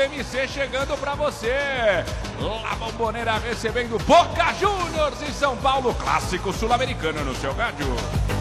CMC chegando pra você. La Bombonera recebendo Boca Juniors em São Paulo. Clássico sul-americano no seu rádio.